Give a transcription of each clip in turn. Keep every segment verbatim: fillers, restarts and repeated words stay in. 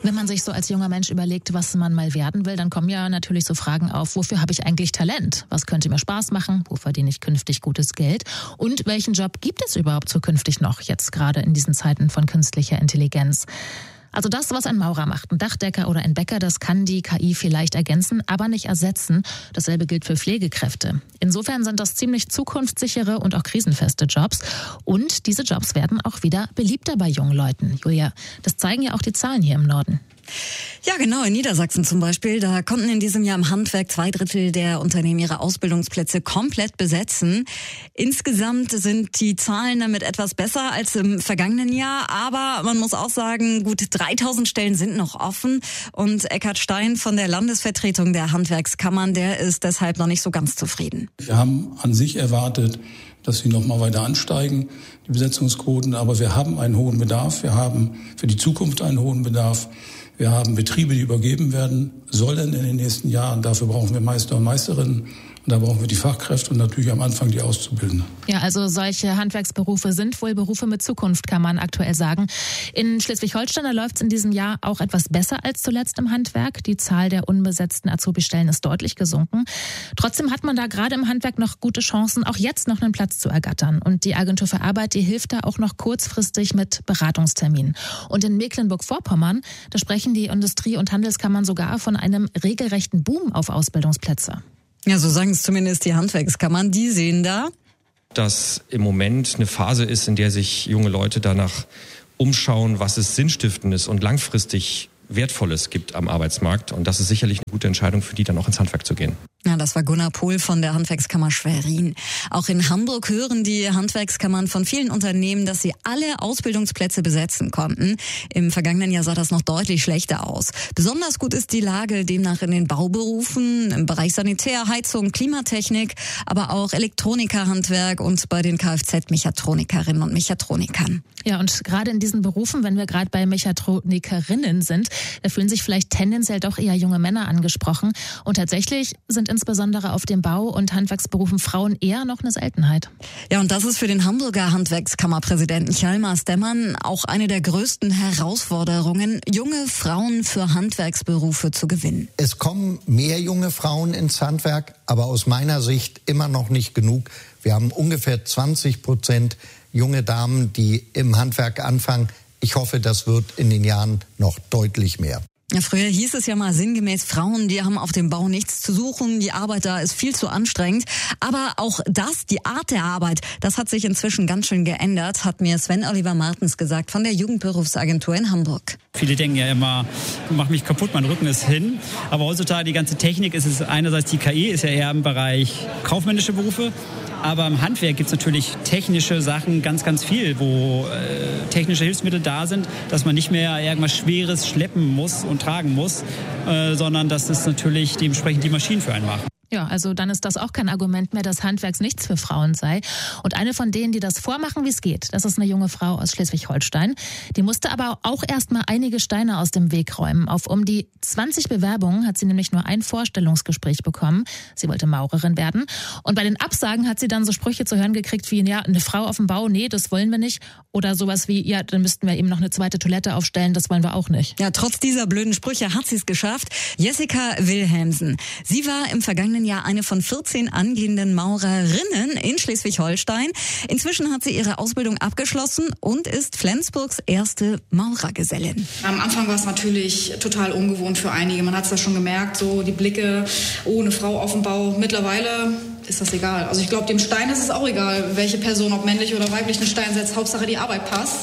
Wenn man sich so als junger Mensch überlegt, was man mal werden will, dann kommen ja natürlich so Fragen auf, wofür habe ich eigentlich Talent? Was könnte mir Spaß machen? Wo verdiene ich künftig gutes Geld? Und welchen Job gibt es überhaupt zukünftig noch, jetzt gerade in diesen Zeiten von künstlicher Intelligenz? Also das, was ein Maurer macht, ein Dachdecker oder ein Bäcker, das kann die K I vielleicht ergänzen, aber nicht ersetzen. Dasselbe gilt für Pflegekräfte. Insofern sind das ziemlich zukunftssichere und auch krisenfeste Jobs. Und diese Jobs werden auch wieder beliebter bei jungen Leuten. Julia, das zeigen ja auch die Zahlen hier im Norden. Ja, genau, in Niedersachsen zum Beispiel. Da konnten in diesem Jahr im Handwerk zwei Drittel der Unternehmen ihre Ausbildungsplätze komplett besetzen. Insgesamt sind die Zahlen damit etwas besser als im vergangenen Jahr. Aber man muss auch sagen, gut dreitausend Stellen sind noch offen. Und Eckhard Stein von der Landesvertretung der Handwerkskammern, der ist deshalb noch nicht so ganz zufrieden. Wir haben an sich erwartet, dass sie noch mal weiter ansteigen, die Besetzungsquoten. Aber wir haben einen hohen Bedarf. Wir haben für die Zukunft einen hohen Bedarf. Wir haben Betriebe, die übergeben werden sollen in den nächsten Jahren. Dafür brauchen wir Meister und Meisterinnen. Und da brauchen wir die Fachkräfte und natürlich am Anfang die Auszubildenden. Ja, also solche Handwerksberufe sind wohl Berufe mit Zukunft, kann man aktuell sagen. In Schleswig-Holstein, da läuft es in diesem Jahr auch etwas besser als zuletzt im Handwerk. Die Zahl der unbesetzten Azubi-Stellen ist deutlich gesunken. Trotzdem hat man da gerade im Handwerk noch gute Chancen, auch jetzt noch einen Platz zu ergattern. Und die Agentur für Arbeit, die hilft da auch noch kurzfristig mit Beratungsterminen. Und in Mecklenburg-Vorpommern, da sprechen die Industrie- und Handelskammern sogar von einem regelrechten Boom auf Ausbildungsplätze. Ja, so sagen es zumindest die Handwerkskammern. Die sehen da, dass im Moment eine Phase ist, in der sich junge Leute danach umschauen, was es Sinnstiftendes und langfristig Wertvolles gibt am Arbeitsmarkt. Und das ist sicherlich eine gute Entscheidung für die, dann auch ins Handwerk zu gehen. Ja, das war Gunnar Pohl von der Handwerkskammer Schwerin. Auch in Hamburg hören die Handwerkskammern von vielen Unternehmen, dass sie alle Ausbildungsplätze besetzen konnten. Im vergangenen Jahr sah das noch deutlich schlechter aus. Besonders gut ist die Lage demnach in den Bauberufen, im Bereich Sanitär, Heizung, Klimatechnik, aber auch Elektronikerhandwerk und bei den Kfz-Mechatronikerinnen und Mechatronikern. Ja, und gerade in diesen Berufen, wenn wir gerade bei Mechatronikerinnen sind, da fühlen sich vielleicht tendenziell doch eher junge Männer angesprochen. Und tatsächlich sind insbesondere auf dem Bau- und Handwerksberufen Frauen eher noch eine Seltenheit. Ja, und das ist für den Hamburger Handwerkskammerpräsidenten Hjalmar Stemmann auch eine der größten Herausforderungen, junge Frauen für Handwerksberufe zu gewinnen. Es kommen mehr junge Frauen ins Handwerk, aber aus meiner Sicht immer noch nicht genug. Wir haben ungefähr zwanzig Prozent junge Damen, die im Handwerk anfangen. Ich hoffe, das wird in den Jahren noch deutlich mehr. Ja, früher hieß es ja mal sinngemäß, Frauen, die haben auf dem Bau nichts zu suchen, die Arbeit da ist viel zu anstrengend. Aber auch das, die Art der Arbeit, das hat sich inzwischen ganz schön geändert, hat mir Sven Oliver Martens gesagt von der Jugendberufsagentur in Hamburg. Viele denken ja immer, mach mich kaputt, mein Rücken ist hin. Aber heutzutage die ganze Technik, ist es einerseits die K I, ist ja eher im Bereich kaufmännische Berufe. Aber im Handwerk gibt es natürlich technische Sachen ganz, ganz viel, wo äh, technische Hilfsmittel da sind, dass man nicht mehr irgendwas Schweres schleppen muss und tragen muss, äh, sondern dass es natürlich dementsprechend die Maschinen für einen machen. Ja, also dann ist das auch kein Argument mehr, dass Handwerks nichts für Frauen sei. Und eine von denen, die das vormachen, wie es geht, das ist eine junge Frau aus Schleswig-Holstein. Die musste aber auch erst mal einige Steine aus dem Weg räumen. Auf um die zwanzig Bewerbungen hat sie nämlich nur ein Vorstellungsgespräch bekommen. Sie wollte Maurerin werden. Und bei den Absagen hat sie dann so Sprüche zu hören gekriegt wie, ja, eine Frau auf dem Bau, nee, das wollen wir nicht. Oder sowas wie, ja, dann müssten wir eben noch eine zweite Toilette aufstellen, das wollen wir auch nicht. Ja, trotz dieser blöden Sprüche hat sie es geschafft. Jessica Wilhelmsen. Sie war im vergangenen Jahr eine von vierzehn angehenden Maurerinnen in Schleswig-Holstein. Inzwischen hat sie ihre Ausbildung abgeschlossen und ist Flensburgs erste Maurergesellin. Am Anfang war es natürlich total ungewohnt für einige. Man hat es da schon gemerkt, so die Blicke, oh, eine Frau auf dem Bau. Mittlerweile ist das egal. Also ich glaube, dem Stein ist es auch egal, welche Person, ob männlich oder weiblich, einen Stein setzt. Hauptsache die Arbeit passt.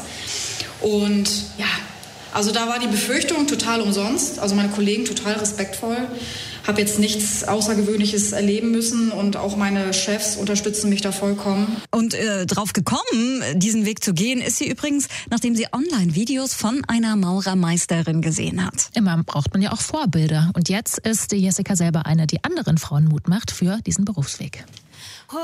Und ja, also da war die Befürchtung total umsonst. Also meine Kollegen total respektvoll. Habe jetzt nichts Außergewöhnliches erleben müssen und auch meine Chefs unterstützen mich da vollkommen. Und äh, drauf gekommen, diesen Weg zu gehen, ist sie übrigens, nachdem sie Online-Videos von einer Maurermeisterin gesehen hat. Immer braucht man ja auch Vorbilder. Und jetzt ist Jessica selber eine, die anderen Frauen Mut macht für diesen Berufsweg.